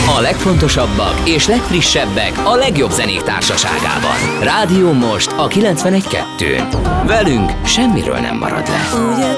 A legfontosabbak és legfrissebbek a legjobb zenék társaságában. Rádió Most a 91.2. Velünk semmiről nem marad le. Ugye